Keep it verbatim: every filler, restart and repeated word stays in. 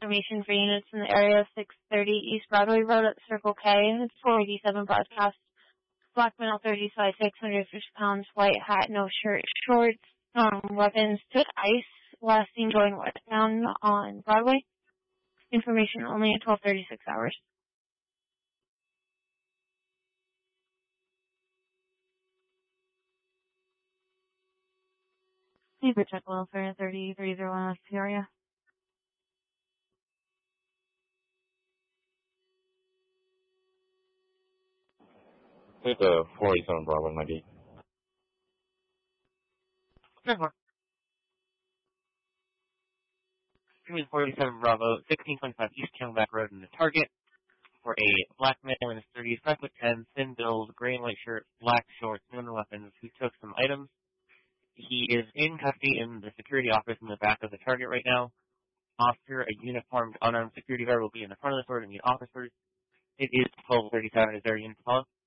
information for units in the area of six thirty East Broadway Road at Circle K. It's four eighty-seven broadcast. Black male, thirty size, six hundred fifty pounds, white hat, no shirt, shorts, um, weapons, took ice, last seen going westbound on Broadway. Information only at twelve thirty-six hours. Please check welfare thirty three zero one West Peoria. Take the four eighty-seven Bravo, my D. ten four. Streaming four eighty-seven Bravo, sixteen twenty-five East Camelback Road in the Target for a black male in his thirties, five foot ten, thin build, gray and white shirt, black shorts, no weapons, who took some items. He is in custody in the security office in the back of the Target right now. Officer, a uniformed, unarmed security guard will be in the front of the store to meet officers. It is twelve thirty-seven. Is there a unit to follow?